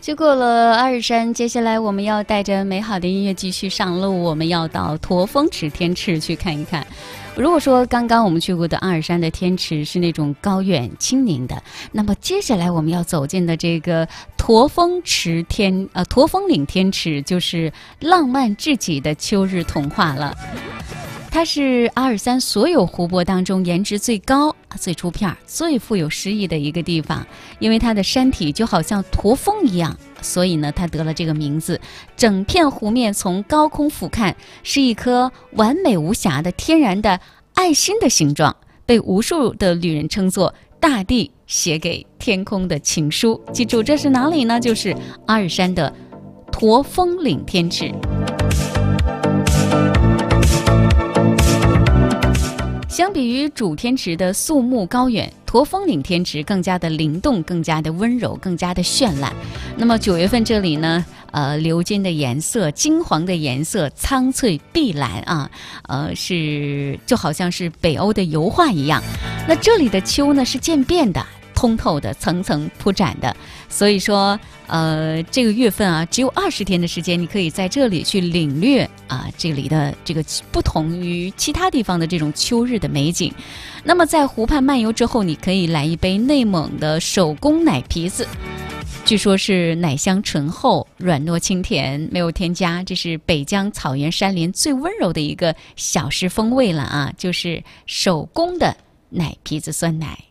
去过了阿尔山，接下来我们要带着美好的音乐继续上路，我们要到驼峰池天池去看一看。如果说刚刚我们去过的阿尔山的天池是那种高远清宁的，那么接下来我们要走进的这个驼峰岭天池就是浪漫至极的秋日童话了。它是阿尔山所有湖泊当中颜值最高、最出片、最富有诗意的一个地方，因为它的山体就好像驼峰一样，所以呢，它得了这个名字。整片湖面从高空俯瞰，是一颗完美无瑕的天然的爱心的形状，被无数的旅人称作大地写给天空的情书。记住，这是哪里呢？就是阿尔山的驼峰岭天池。相比于主天池的肃穆高远，驼峰岭天池更加的灵动，更加的温柔，更加的绚烂。那么9月份这里呢，鎏金的颜色、金黄的颜色、苍翠碧蓝啊，是就好像是北欧的油画一样。那这里的秋呢是渐变的、通透的、层层铺展的，所以说这个月份啊，只有20天的时间，你可以在这里去领略啊这里的这个不同于其他地方的这种秋日的美景。那么在湖畔漫游之后，你可以来一杯内蒙的手工奶皮子，据说是奶香醇厚、软糯清甜，没有添加，这是北疆草原山林最温柔的一个小食风味了啊，就是手工的奶皮子酸奶。